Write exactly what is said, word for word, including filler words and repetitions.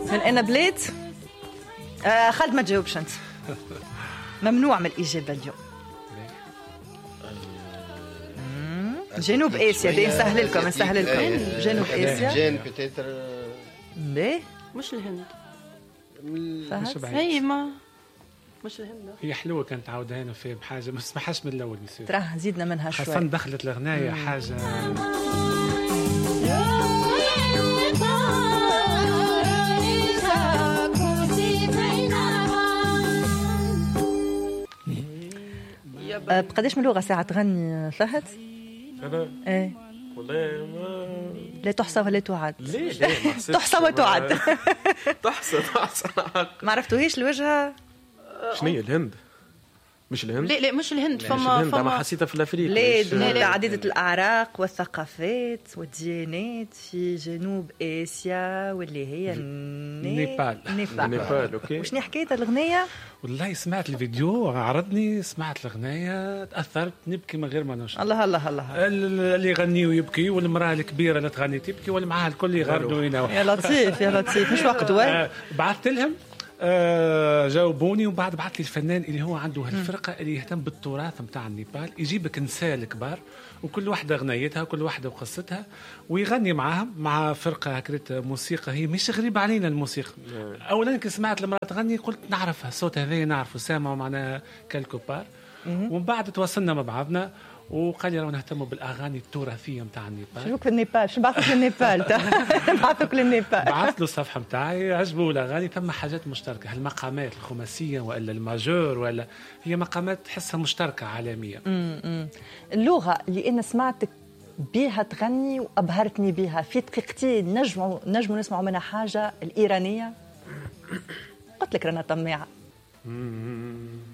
انا بلاد. آه خالد ما تجاوبش انت. ممنوع من الاجابه اليوم. جنوب اسيا. دي نسهل لكم نسهل لكم. جنوب اسيا. جين بتيتر. باهي مش الهند. مش بعيد. هي ما مش الهند. هي حلوه كانت تعاودها فيها بحاجه ما سمحش من الاول يصير. تراه زيدنا منها شوي. خاصه دخلت الغنايه حاجه. أه بقداش من لغه ساعه تغني فهد؟ انا ايه والله ما لا تحصى ولا تعد. ليه ليه ما حسيتش تحصى وتعد. تحصى تحصى. ما عرفتوهيش الوجهه. شنو هي الهند؟ مش الهند؟ لا لا مش الهند. فما فما الهند. انا فما حسيتها في الافريق. لا متعدده الاعراق والثقافات والديانات في جنوب اسيا واللي هي نيبال. نيبال. نيبال. اوكي. وشنو حكايه الاغنيه؟ والله سمعت الفيديو عرضني سمعت الغنايه تاثرت نبكي من غير ما نشعر. الله الله الله. اللي يغني ويبكي والمراه الكبيره اللي تغني تبكي واللي معاها الكل يغردوا ينوحوا. يا لطيف يا لطيف. مش وقت وين بعثت لهم آه جاوبوني وبعد بعث لي الفنان اللي هو عنده هالفرقه اللي يهتم بالتراث نتاع النيبال يجيبك نساء الكبار وكل واحده غنيتها وكل واحده وقصتها ويغني معاهم مع فرقه هكذا موسيقى هي مش غريبه علينا الموسيقى. اولا كي سمعت المراه تغني قلت نعرفها الصوت هذا نعرفه سامع معنا كالكو بار. ومن بعد تواصلنا مع بعضنا وقال لي رانا نهتموا بالاغاني التراثيه نتاع النيبال. شنو في النيبال؟ شنو بعثك للنيبال؟ بعثك للنيبال. بعثت له الصفحه نتاعي عجبوا الاغاني ثم حاجات مشتركه المقامات الخماسيه ولا الماجور ولا هي مقامات تحسها مشتركه عالميه. امم اللغه اللي انا سمعتك بها تغني وابهرتني بها في دقيقتين نجموا نجموا نسمعوا منها حاجه الايرانيه. قلت لك رانا طماعه.